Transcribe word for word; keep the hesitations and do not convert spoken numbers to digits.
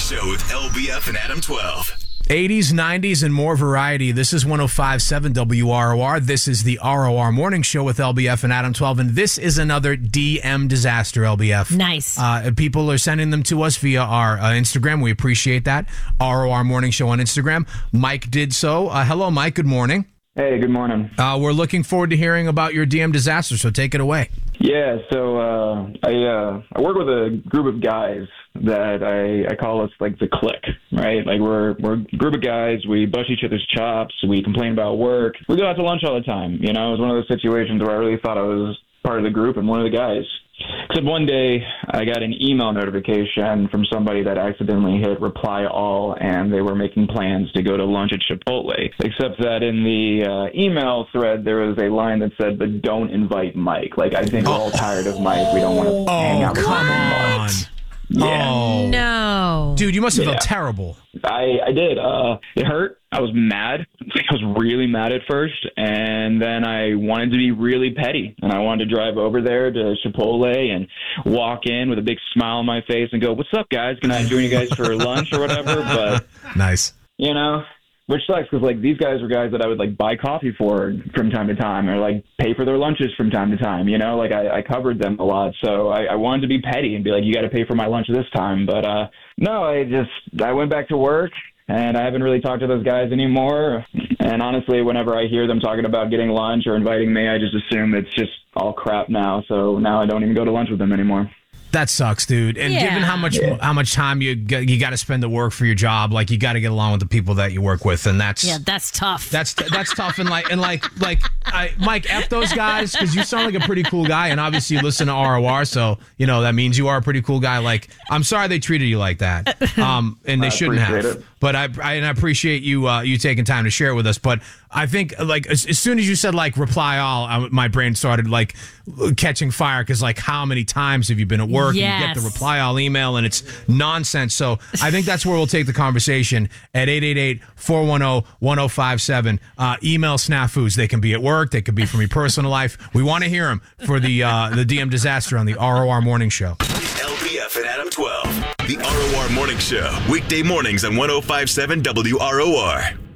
Show with L B F and Adam twelve. eighties, nineties, and more variety. This is one oh five point seven W R O R. This is the R O R Morning Show with L B F and Adam twelve. And this is another D M disaster, L B F. Nice. Uh, people are sending them to us via our uh, Instagram. We appreciate that. R O R Morning Show on Instagram. Mike did so. Uh, hello, Mike. Good morning. Hey, good morning. Uh, we're looking forward to hearing about your D M disaster, so take it away. Yeah, so uh, I uh, I work with a group of guys that I, I call us like the clique, right? Like we're we're a group of guys. We bust each other's chops. We complain about work. We go out to lunch all the time. You know, it was one of those situations where I really thought I was part of the group and one of the guys. Except one day I got an email notification from somebody that accidentally hit reply all, and they were making plans to go to lunch at Chipotle. Except that in the uh, email thread there was a line that said, "But don't invite Mike." Like, I think we're all tired of Mike. We don't want to Oh, hang out with come Mike. on. Yeah. Oh. No. Dude, you must have Yeah. felt terrible. I, I did. Uh, it hurt. I was mad. I was really mad at first, and then I wanted to be really petty, and I wanted to drive over there to Chipotle and walk in with a big smile on my face and go, "What's up, guys? Can I join you guys for lunch or whatever?" But, Nice. you know, which sucks because, like, these guys were guys that I would, like, buy coffee for from time to time or, like, pay for their lunches from time to time, you know? Like, I, I covered them a lot, so I, I wanted to be petty and be like, "You got to pay for my lunch this time." But, uh, no, I just, I went back to work. And I haven't really talked to those guys anymore. And honestly, whenever I hear them talking about getting lunch or inviting me, I just assume it's just all crap now. So now I don't even go to lunch with them anymore. That sucks, dude. And Yeah. given how much how much time you g- you got to spend to work for your job, like, you got to get along with the people that you work with, and that's Yeah, that's tough. that's that's tough. And like and like like I, Mike, F those guys, because you sound like a pretty cool guy, and obviously you listen to R O R, so you know that means you are a pretty cool guy. Like, I'm sorry they treated you like that, um, and they I shouldn't have. appreciate it. But I, I and I appreciate you uh, you taking time to share it with us. But I think, like, as, as soon as you said, like, reply all, I, my brain started, like, catching fire, because, like, how many times have you been at work and you get the Yes. reply all email and it's nonsense? So I think that's where we'll take the conversation at eight eight eight, four one zero, one zero five seven. Uh, email snafus. They can be at work. They could be from your personal life. We want to hear them for the uh, the D M disaster on the R O R Morning Show. L B F and Adam twelve. The R O R Morning Show. Weekday mornings on one oh five point seven W R O R.